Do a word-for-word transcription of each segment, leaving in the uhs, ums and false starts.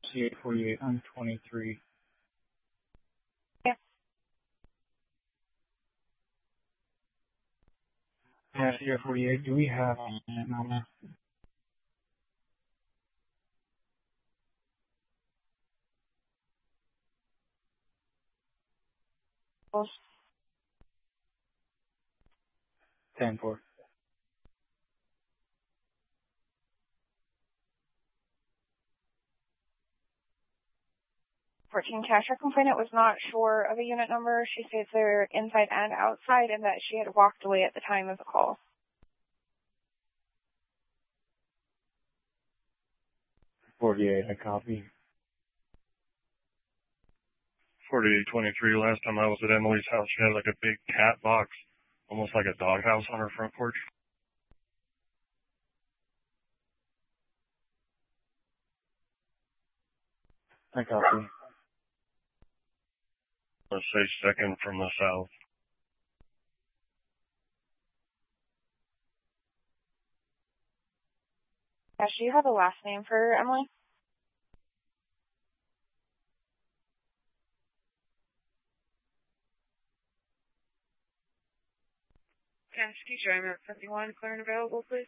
C A forty-eight, I'm twenty-three. Yeah. Yeah, C A forty-eight, do we have a unit number? ten four. fourteen cashier complainant was not sure of a unit number. She states they're inside and outside and that she had walked away at the time of the call. forty-eight, I copy. forty-eight twenty-three, last time I was at Emily's house, she had like a big cat box, almost like a doghouse on her front porch. I copy. Let's say second from the south. Cash, do you have a last name for Emily? Cash, can you try Mount seventy-one, clear and available, please?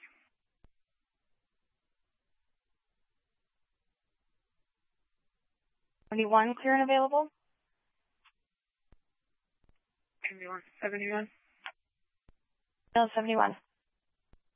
seventy-one, clear and available? seventy-one. seventy-one. No, seventy-one.